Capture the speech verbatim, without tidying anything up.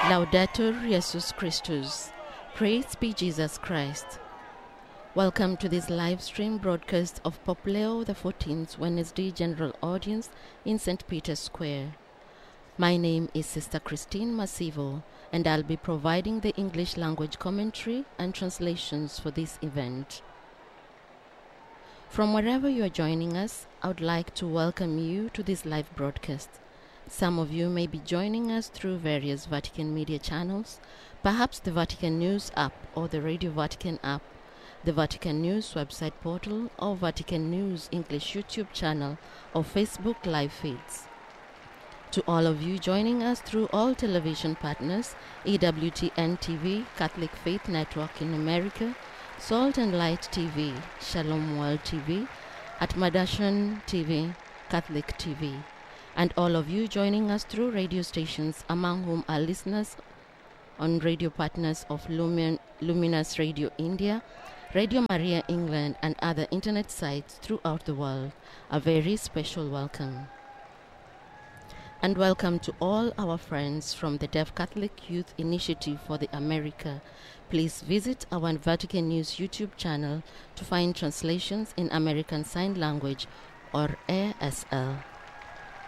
Laudetur Jesus Christus. Praise be Jesus Christ. Welcome to this live stream broadcast of Pope Leo the fourteenth Wednesday General Audience in Saint Peter's Square. My name is Sister Christine Masivo, and I'll be providing the English language commentary and translations for this event. From wherever you are joining us, I would like to welcome you to this live broadcast. Some of you may be joining us through various Vatican media channels, perhaps the Vatican News app or the Radio Vatican app, the Vatican News website portal, or Vatican News English YouTube channel or Facebook live feeds. To all of you joining us through all television partners, E W T N T V, Catholic Faith Network in America, Salt and Light T V, Shalom World T V, Atmadashan T V, Catholic T V, and all of you joining us through radio stations, among whom are listeners on radio partners of Lumin- Luminous Radio India, Radio Maria England, and other internet sites throughout the world. A very special welcome. And welcome to all our friends from the Deaf Catholic Youth Initiative for the America. Please visit our Vatican News YouTube channel to find translations in American Sign Language or A S L.